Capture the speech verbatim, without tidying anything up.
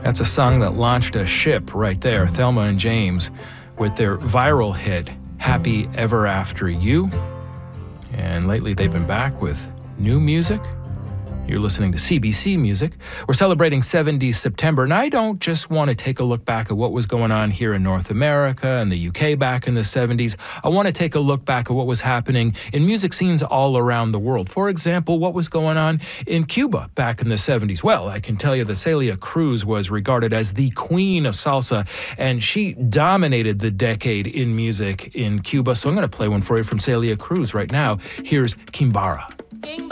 That's a song that launched a ship right there, Thelma and James, with their viral hit, Happy Ever After You. And lately they've been back with new music. You're listening to C B C Music. We're celebrating seventies September, and I don't just want to take a look back at what was going on here in North America and the U K back in the seventies. I want to take a look back at what was happening in music scenes all around the world. For example, what was going on in Cuba back in the seventies? Well, I can tell you that Celia Cruz was regarded as the queen of salsa, and she dominated the decade in music in Cuba. So I'm going to play one for you from Celia Cruz right now. Here's Kimbara.